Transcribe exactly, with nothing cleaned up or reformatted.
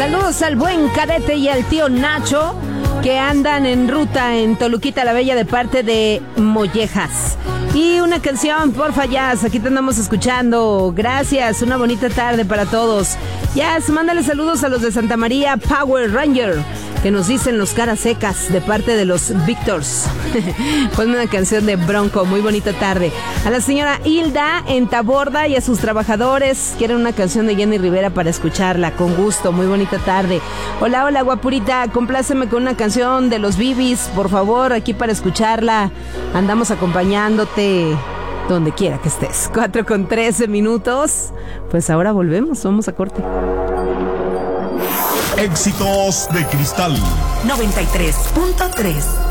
Saludos al buen Cadete y al tío Nacho, que andan en ruta en Toluquita la Bella de parte de Mollejas. Y una canción, porfa, Jazz, aquí te andamos escuchando. Gracias, una bonita tarde para todos. Jazz, mándale saludos a los de Santa María Power Ranger, que nos dicen los caras secas de parte de los Victors. Ponme una canción de Bronco, muy bonita tarde. A la señora Hilda en Taborda y a sus trabajadores, quieren una canción de Jenny Rivera para escucharla, con gusto, muy bonita tarde. Hola, hola, guapurita, compláceme con una canción de los Bibis, por favor, aquí para escucharla. Andamos acompañándote donde quiera que estés. Cuatro con trece minutos. Pues ahora volvemos, vamos a corte. Éxitos de Cristal noventa y tres punto tres.